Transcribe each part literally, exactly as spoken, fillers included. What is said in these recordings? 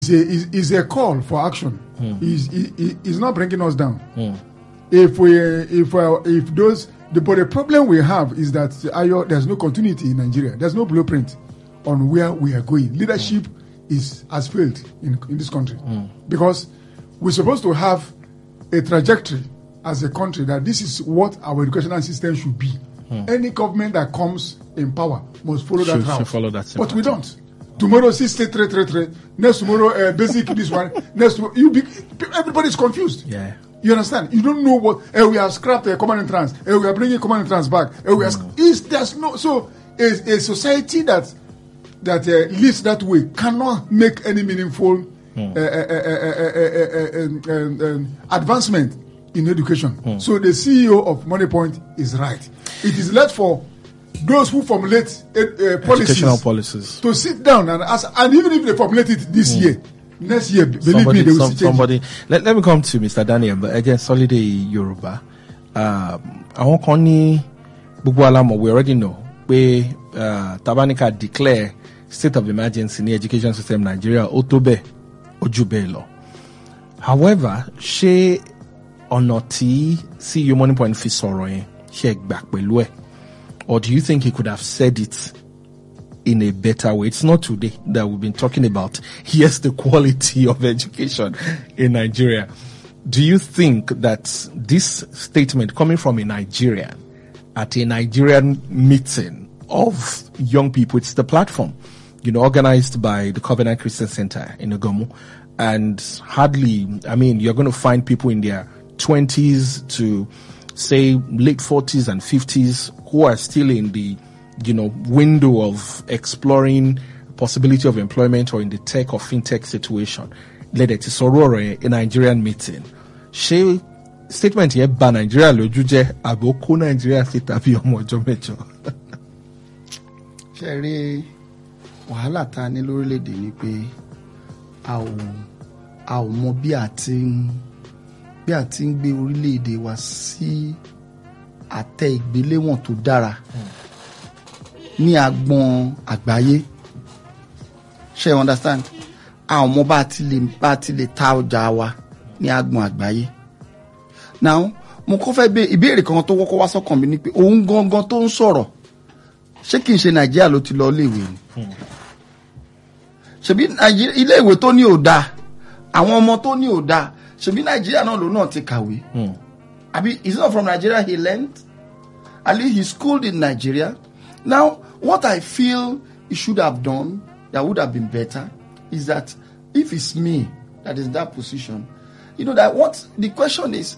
a, is, is a call for action. Mm. Is is is not bringing us down. Mm. If we if uh, if those the but the problem we have is that uh, there's no continuity in Nigeria. There's no blueprint on where we are going. Leadership mm. is has failed in in this country mm. because we're supposed to have a trajectory as a country that this is what our educational system should be. Mm. Any government that comes in power must follow should, that route. Should follow that but we don't. Tomorrow, six, three, three, three, three. Next tomorrow, uh, basic this one. Next tomorrow, you be, everybody's confused. Yeah. You understand? You don't know what. Uh, we have scrapped uh, common entrance. Uh, we are bringing common entrance back. Uh, we mm. is there's no so a, a society that that uh, lives that way cannot make any meaningful mm. uh, uh, uh, uh, uh, uh, uh, uh, uh, advancement in education. Mm. So the C E O of Moneypoint is right. It is left for those who formulate uh, uh, policies, policies to sit down and ask, and even if they formulate it this mm. year, next year, believe somebody, me, they will some, change. Somebody, let, let me come to Mister Daniel, but again, Solid Yoruba. Um, I want Connie Bugwalamo, we already know where uh, Tabanika declare state of emergency in the education system in Nigeria, Otobe, Ojubelo. However, she onoti see you money point fisoro she back belue. Or do you think he could have said it in a better way? It's not today that we've been talking about. Here's the quality of education in Nigeria. Do you think that this statement coming from a Nigerian at a Nigerian meeting of young people, it's the platform, you know, organized by the Covenant Christian Center in Ogomu, and hardly, I mean, you're going to find people in their twenties to say late forties and fifties who are still in the, you know, window of exploring possibility of employment or in the tech or fintech situation. Led to Sororo, a Nigerian meeting. She statement here ba Nigeria lojuje aboko Nigeria state abi omo ojo mejo. Sherry wàhálà ta ní lórílẹ̀-èdè ni pé a ò a ò mọ bí a ti ń bí a ti ń gbé orílẹ̀-èdè wa sí àtẹ ìgbéléwọ̀n tó dára ní agbọn àgbáyé. Ṣé understand? A ò mọ bá ti lè bá ti lè ta ọjà wa ní agbọn àgbáyé. Now, mo kọ́ fẹ́ bẹ̀ ìbéèrè kan tó wọ́kọ́ wá sọ́kàn mi ni pé òun gangan tó ń sọ̀rọ̀ ṣé kìí ṣe Nàìjíríà ló ti lọ iléèwé ni? Ṣebí Nàìjíríà iléèwé tó ní ò dáa, àwọn ọmọ tó ní ò dáa, ṣebí Nàìjíríà náà ló náà ti kàwé. Abi, he's not from Nigeria, he learned. At least he schooled in Nigeria. Now, what I feel he should have done that would have been better is that if it's me that is in that position, you know that what the question is,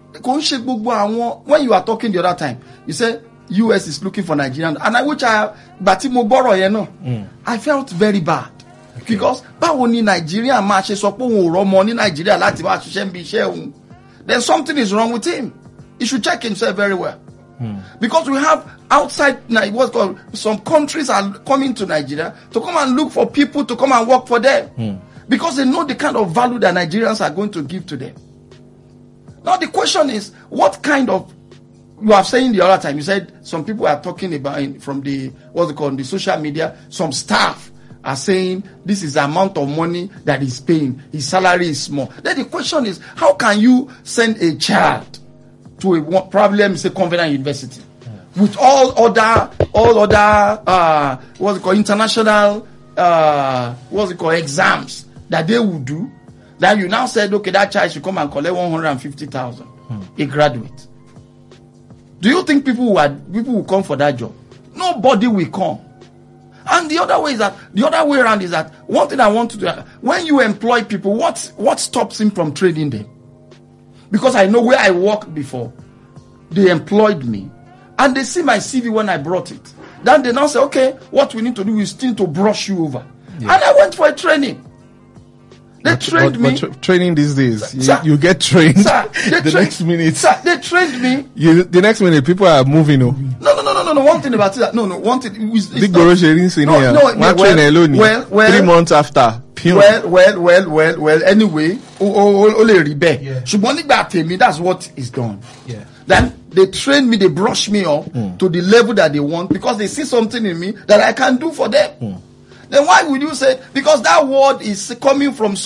when you are talking the other time, you said U S is looking for Nigerian, and I which I but you know, mm. I felt very bad. Okay. Because báwo ni Nigeria máa ṣe sọ pé òun ò rọ́mọ ní Nigeria láti wá ṣiṣẹ́ níbi iṣẹ́ òun, then something is wrong with him. He should check himself very well. Mm. Because we have outside what's called some countries are coming to Nigeria to come and look for people to come and work for them. Mm. Because they know the kind of value that Nigerians are going to give to them. Now the question is, what kind of, you have saying the other time, you said some people are talking about in, from the, what's it called, the social media, some staff are saying this is the amount of money that he's paying, his salary is small. Then the question is, how can you send a child to a problem, say Covenant University, yeah, with all other, all other, uh, what's it called, international, uh, what's it called, exams that they would do, that you now said, okay, that child should come and collect one hundred fifty thousand, hmm. a graduate. Do you think people who are, people will come for that job? Nobody will come. And the other way is that, the other way around is that, one thing I want to do, when you employ people, what, what stops him from trading them? Because I know where I worked before, they employed me, and they see my C V when I brought it. Then they now say, okay, what we need to do is still to brush you over. Yeah. And I went for a training. They but, trained but, me. But tra- training these days, sir, you, you get trained. Sir, the tra- next minute, sir, they trained me. You, the next minute, people are moving. Oh. No, no, no, no, no, no. One thing about it, no, no. One thing is, Big Boro sharing senior. No, no, One well, train alone. Well, well, three months after. Pure. Well, well, well, well, well. Anyway, only ribe. Shuboni gbate me. That's what is done. Yeah. Then they train me, they brush me up mm. to the level that they want because they see something in me that I can do for them. Mm. then why would you say, because that word is coming from